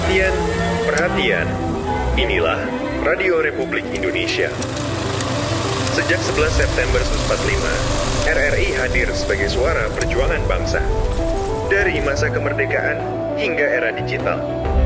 Perhatian, perhatian. Inilah Radio Republik Indonesia. Sejak 11 September 1945, RRI hadir sebagai suara perjuangan bangsa. Dari masa kemerdekaan hingga era digital.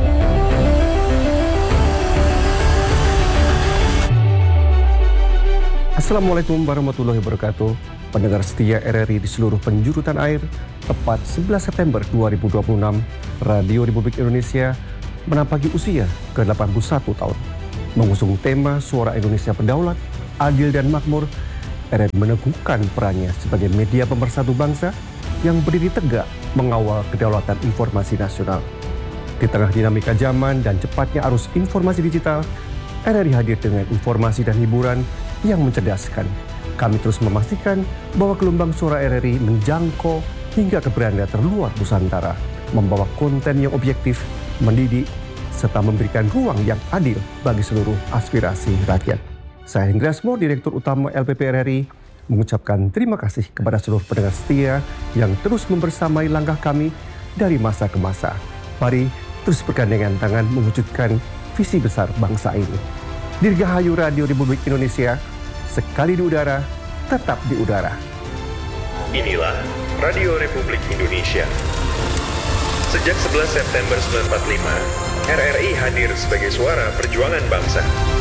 Assalamualaikum warahmatullahi wabarakatuh. Pendengar setia RRI di seluruh penjuru tanah air, tepat 11 September 2026, Radio Republik Indonesia menampaki usia ke-81 tahun. Mengusung tema Suara Indonesia Berdaulat, Adil dan Makmur, RRI meneguhkan perannya sebagai media pemersatu bangsa yang berdiri tegak mengawal kedaulatan informasi nasional. Di tengah dinamika zaman dan cepatnya arus informasi digital, RRI hadir dengan informasi dan hiburan yang mencerdaskan. Kami terus memastikan bahwa gelombang suara RRI menjangkau hingga ke beranda terluar Nusantara, membawa konten yang objektif, mendidik, serta memberikan ruang yang adil bagi seluruh aspirasi rakyat. Saya Hendra Asmo, Direktur Utama LPP RRI, mengucapkan terima kasih kepada seluruh pendengar setia yang terus membersamai langkah kami dari masa ke masa. Mari terus bergandengan tangan mewujudkan visi besar bangsa ini. Dirgahayu Radio Republik Indonesia, sekali di udara, tetap di udara. Inilah Radio Republik Indonesia. Sejak 11 September 1945, RRI hadir sebagai suara perjuangan bangsa.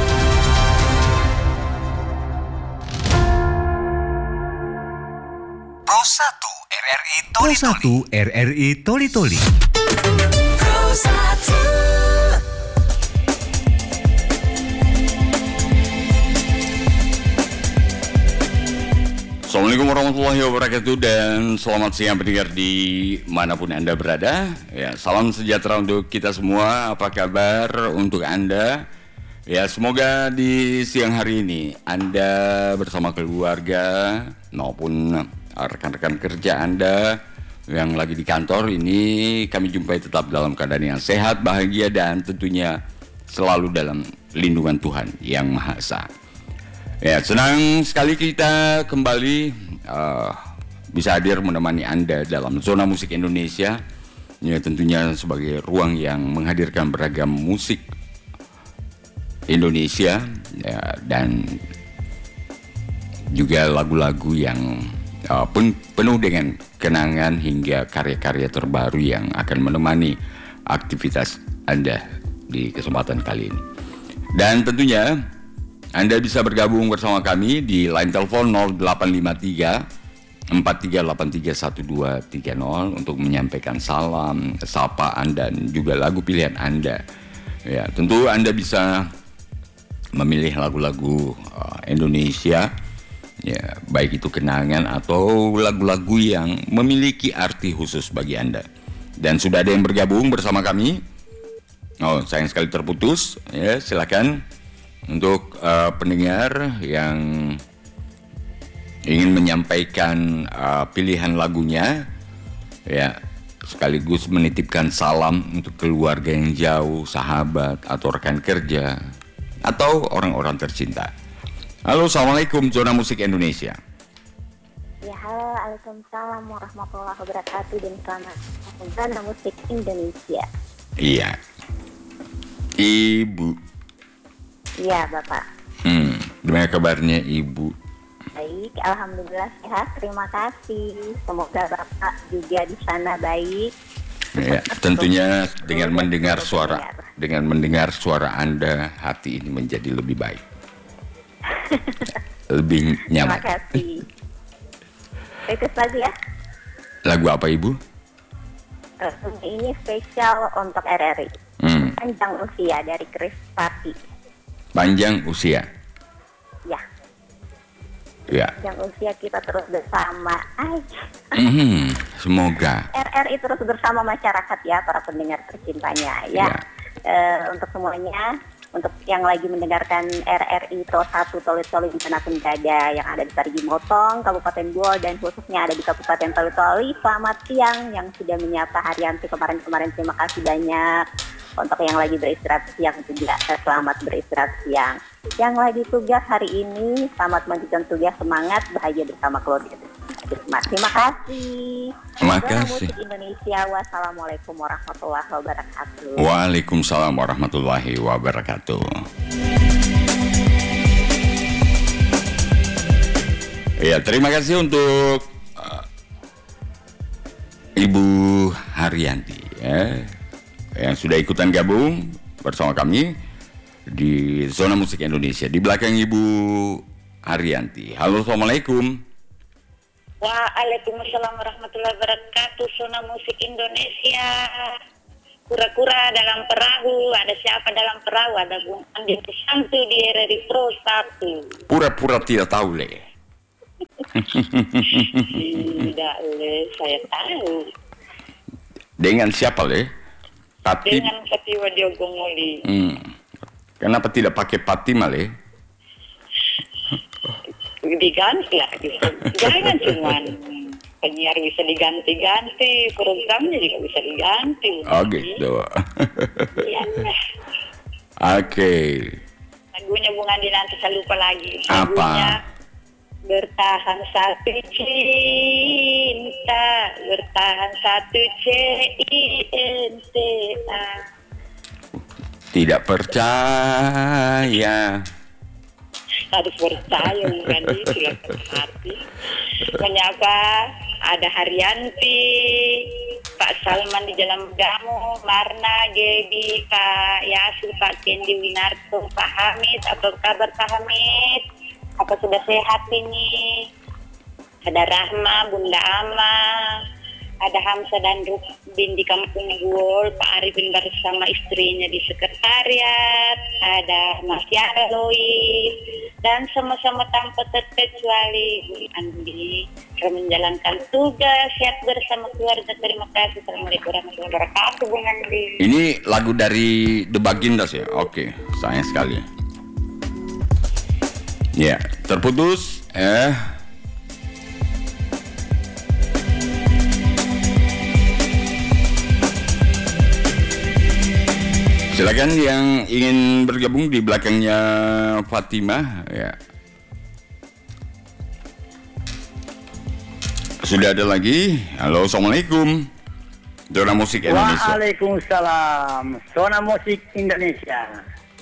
Pro 1 RRI Toli-Toli. Pro 1 RRI Toli-Toli. Pro 1. Assalamualaikum warahmatullahi wabarakatuh dan selamat siang pendengar di manapun Anda berada. Ya, salam sejahtera untuk kita semua. Apa kabar untuk Anda? Ya, semoga di siang hari ini Anda bersama keluarga maupun rekan-rekan kerja Anda yang lagi di kantor ini kami jumpai tetap dalam keadaan yang sehat, bahagia dan tentunya selalu dalam lindungan Tuhan Yang Maha Esa. Ya, senang sekali kita kembali bisa hadir menemani Anda dalam Zona Musik Indonesia. Ya, tentunya sebagai ruang yang menghadirkan beragam musik Indonesia ya, dan juga lagu-lagu yang penuh dengan kenangan hingga karya-karya terbaru yang akan menemani aktivitas Anda di kesempatan kali ini. Dan tentunya Anda bisa bergabung bersama kami di line telepon 0853 43831230 untuk menyampaikan salam, sapaan dan juga lagu pilihan Anda. Ya, tentu Anda bisa memilih lagu-lagu Indonesia, ya, baik itu kenangan atau lagu-lagu yang memiliki arti khusus bagi Anda. Dan sudah ada yang bergabung bersama kami. Oh, sayang sekali terputus. Ya, silakan. Untuk pendengar yang ingin menyampaikan pilihan lagunya, ya, sekaligus menitipkan salam untuk keluarga yang jauh, sahabat atau rekan kerja atau orang-orang tercinta. Halo, assalamualaikum Zona Musik Indonesia. Ya, halo, waalaikumsalam warahmatullahi wabarakatuh dan selamat Zona Musik Indonesia. Iya, Ibu. Iya, Bapak. Gimana kabarnya Ibu? Baik, alhamdulillah sehat. Terima kasih. Semoga Bapak juga di sana baik. Ya, tentunya dengan mendengar suara Anda, hati ini menjadi lebih baik. Lebih nyaman. Terima kasih. Request lagu ya? Lagu apa Ibu? Ini spesial untuk RRI. Panjang Usia dari Chris Pati. Panjang usia. Ya. Ya. Panjang usia kita terus bersama. Semoga. RRI terus bersama masyarakat ya, para pendengar tercintanya ya. Untuk semuanya, untuk yang lagi mendengarkan RRI Pro 1 Toli-Toli dimanapun berada, yang ada di Parigi Motong, Kabupaten Buol dan khususnya ada di Kabupaten Toli-Toli, selamat siang. Yang sudah menyapa Haryanti kemarin-kemarin, terima kasih banyak. Untuk yang lagi beristirahat siang juga, selamat beristirahat siang. Yang lagi tugas hari ini, selamat melanjutkan tugas, semangat, bahagia bersama keluarga. Terima kasih. Terima kasih. Musik Indonesia. Wassalamualaikum warahmatullahi wabarakatuh. Waalaikumsalam warahmatullahi wabarakatuh. Ya, terima kasih untuk Ibu Haryanti yang sudah ikutan gabung bersama kami di Zona Musik Indonesia. Di belakang Ibu Haryanti. Halo, assalamualaikum. Waalaikumsalam warahmatullahi wabarakatuh. Zona Musik Indonesia. Kura-kura dalam perahu. Ada siapa dalam perahu? Ada Bung Andi Susanto di RRI Pro 1. Pura-pura tidak tahu, Le. Tidak, Le. Saya tahu. Dengan siapa, Le? Pati. Dengan Katiwa Diogongoli. Kenapa tidak pakai Patima, Le? Diganti lah. Jangan cuman penyiar bisa diganti-ganti, programnya juga bisa diganti. Oh gitu. Iya. Oke. Lagunya Bung Andi nanti saya lupa lagi. Apa? Lagunya Bertahan Satu Cinta, Bertahan Satu CINTA. Tidak percaya. Harus percaya Bung Andi, silakan hati. Menyapa ada Haryanti, Pak Salman di Jalan Gamu, Marna, Gebi, Kak Yasu, Pak Kendi Winarto, Pak Hamid. Apa kabar Pak Hamid? Apa sudah sehat ini? Ada Rahma, Bunda Ama, ada Hamsa dan Rubin di Kampung Guol, Pak Arifin bersama istrinya di sekretariat, ada Mas Yara Lois, dan sama-sama tanpa terkecuali Bung Andi menjalankan tugas, sehat bersama keluarga. Terima kasih. Assalamualaikum warahmatullahi wabarakatuh, Bung Andi. Ini lagu dari The Bagindas ya? Oke, sayang sekali. Ya, terputus. Silakan yang ingin bergabung di belakangnya Fatimah ya. Sudah ada lagi. Halo, assalamualaikum. Zona Musik Indonesia. Waalaikumsalam. Zona Musik Indonesia.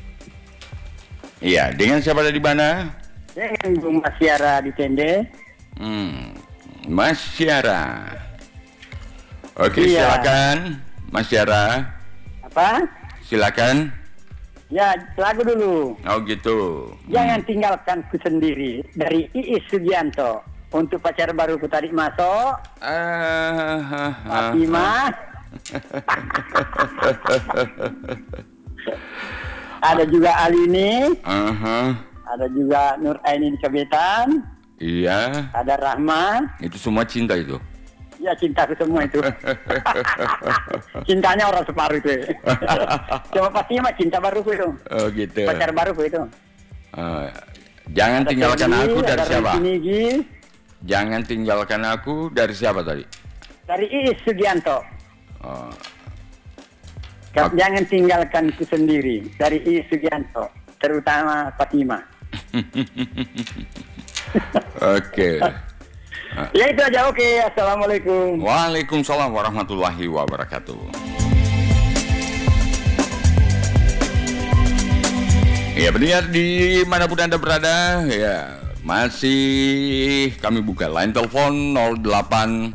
Iya, dengan siapa ada di mana? Dengan Bung Mas Yara di Tende. Mas Yara. Oke, Iya. silakan Mas Yara. Apa? Silakan. Ya, lagu dulu. Oh gitu. Jangan tinggalkan ku sendiri dari Iis Sugianto. Untuk pacar baruku tadi masuk. Fatimah. Ada juga Alini. Ada juga Nur Aini di Kabetan. Iya. Ada Rahma. Itu semua cinta itu. Ya, cintaku semua itu. Cintanya orang separuh itu. Cuma Fatimah cinta baruku itu. Oh gitu. Pacar baruku itu. Jangan Ada tinggalkan Fendi, aku dari ada siapa? Rinigi, Jangan tinggalkan aku dari siapa tadi? dari Iis Sugianto. Oh, Jangan tinggalkan ku sendiri dari Iis Sugianto, terutama Fatimah. Oke. Ya itu aja, oke. Assalamualaikum. Waalaikumsalam warahmatullahi wabarakatuh. Ya, pendengar dimanapun Anda berada, ya masih kami buka line telepon 08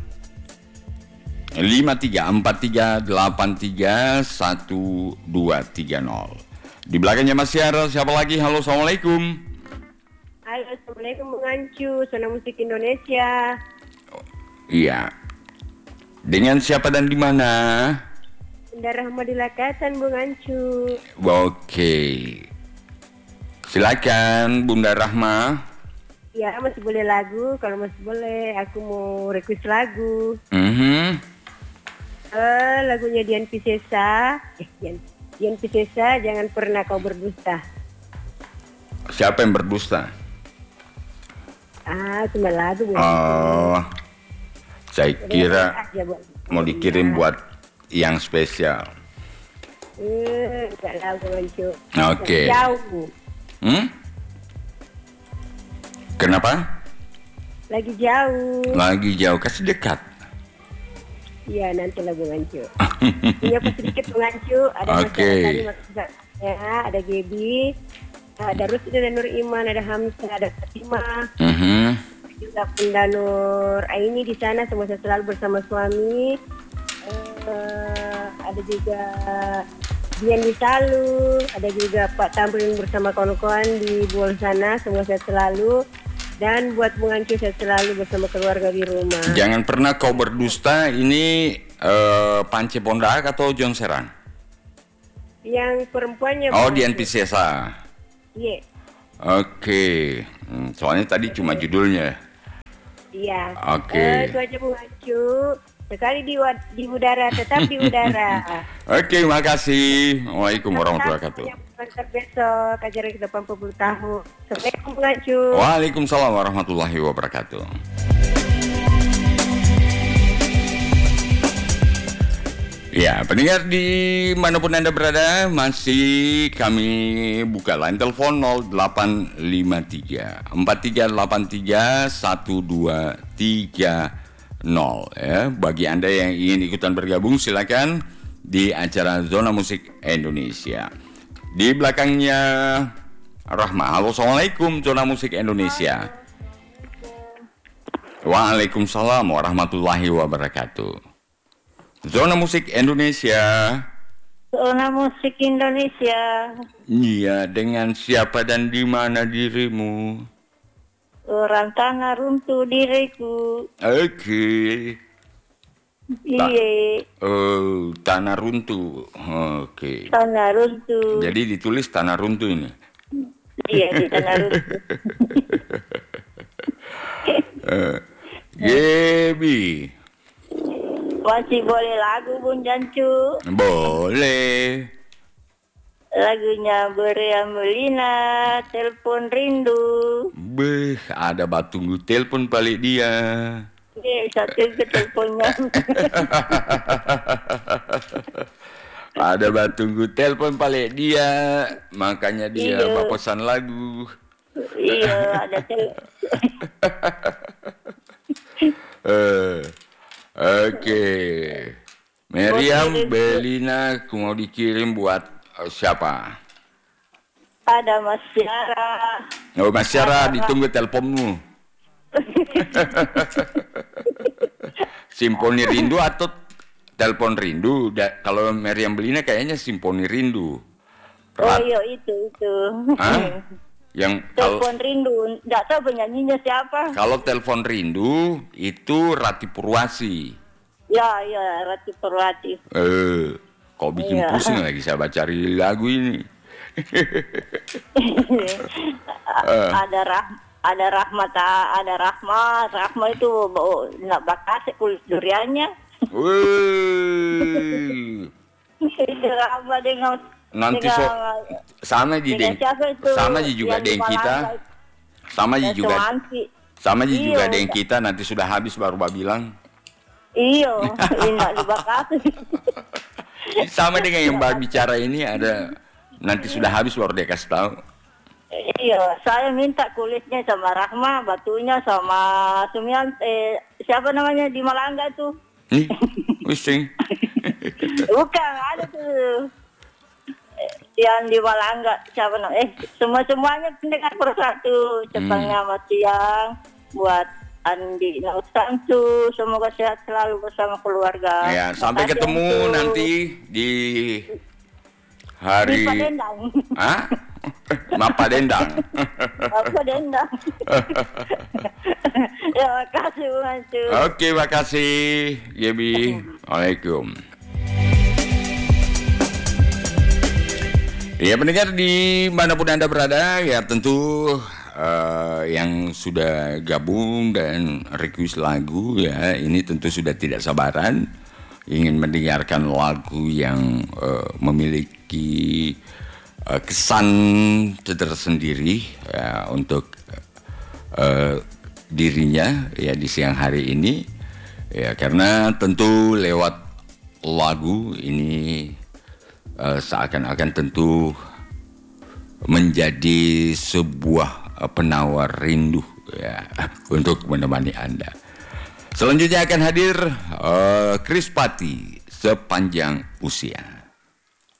5343831230. Di belakangnya Mas Yara, siapa lagi? Halo, assalamualaikum. Halo, assalamualaikum Bung Ancu, Zona Musik Indonesia. Iya. Dengan siapa dan di mana? Bunda Rahma di Lakasan, Bung Ancu. Oke. Silakan Bunda Rahma. Ya, masih boleh lagu. Kalau masih boleh, aku mau request lagu. Lagunya Dian Piscesa. Dian Piscesa, Jangan Pernah Kau Berdusta. Siapa yang berdusta? Cuma lagu. Oh, saya kira Aja, Bu. mau dikirim buat yang spesial. Enggak lagu, Bung Ancu. Oke. Jauh. Kenapa? Lagi jauh. Lagi jauh, kasih dekat. Iya, nantilah Bung Ancu. Punya sedikit Bung Ancu. Ada Oke. masyarakat ada Gebi, ada Rusdi dan Nur Iman, ada Hamzah, ada Fatimah. Juga Bunda Nur Aini di sana, semua saya selalu bersama suami. Ada juga Dian Wisalu, ada juga Pak Tamrin bersama kawan-kawan di Buol sana, semua saya selalu. Dan buat Bung Ancu saya selalu bersama keluarga di rumah. Jangan pernah kau berdusta, ini Pance Pondak atau John Serang? Yang perempuannya. Oh, Dian Piscesa. Iya. Oke. Soalnya tadi cuma judulnya. Iya. Oke. Itu aja Bung Ancu. Sekali di udara, tetap di udara. Oke, makasih. Waalaikumsalam warahmatullahi wabarakatuh. Besok acara kita 80 tahun. Assalamualaikum Bung Ancu. Waalaikumsalam warahmatullahi wabarakatuh. Ya, pendengar di manapun Anda berada, masih kami buka line telepon 0853 4383 1230 ya. Bagi Anda yang ingin ikutan bergabung silakan di acara Zona Musik Indonesia. Di belakangnya Rahma. Halo, Assalamualaikum Zona Musik Indonesia. Waalaikumsalam warahmatullahi wabarakatuh. Zona Musik Indonesia. Zona Musik Indonesia. Iya, dengan siapa dan di mana dirimu? Orang tanah runtuh diriku. Oke. Iya. Oh, tanah runtuh. Oke. Tanah runtuh. Jadi ditulis tanah runtuh ini. Iya, di tanah runtuh. Gebi. Masih boleh lagu Bung Jancu? Boleh. Lagunya Beria Melina, Telepon Rindu. Beh, ada batunggu telepon balik dia. Satu ke teleponnya. Ada batunggu telepon balik dia, makanya dia Iya. pesan lagu. Iya, ada Oke. Meriam Belina, aku mau dikirim buat siapa? Ada Mas Syara. Oh, Mas Syara, ditunggu teleponmu. Simponi Rindu atau telepon rindu? Kalau Meriam Belina kayaknya Simponi Rindu. Oh iya, itu. Hah? Yang Telepon Rindu, nggak tahu penyanyinya siapa. kalau telepon rindu itu Rati Purwasi. Ya, Rati Purwati. Kau bikin Iya. pusing lagi saya baca lagu ini. Ada Rahmat, Rahma itu nggak bakal kulit duriannya. Itu Rahma dengan Nanti sama ji deng, sama ji juga deng kita, sama ji juga deng kita. Nanti sudah habis baru bilang. Iya, nggak dibakar. Sama dengan yang bicara ini ada nanti sudah habis baru dia kasih tahu. Iya, saya minta kulitnya sama Rahma, batunya sama Sumian, siapa namanya di Malangga tuh? Nih, pusing. Bukan, ada tuh. Yang di Malangga, siapa namanya? Semuanya pendengar persatu. Cepatnya sama siang buat Andi Nausansu, semoga sehat selalu bersama keluarga. Ya, sampai ketemu nanti di hari. Di Padendang. Hah? Mapa Dendang. Mapa Dendang. Ya, makasih Bung Ancu. Oke, makasih Gebi. Waalaikum. Ya, pendengar di manapun Anda berada, ya tentu yang sudah gabung dan request lagu ya, ini tentu sudah tidak sabaran ingin mendengarkan lagu yang memiliki kesan tersendiri ya, untuk dirinya ya di siang hari ini ya, karena tentu lewat lagu ini seakan-akan tentu menjadi sebuah penawar rindu ya untuk menemani Anda. Selanjutnya akan hadir Chris Patti, Sepanjang Usia.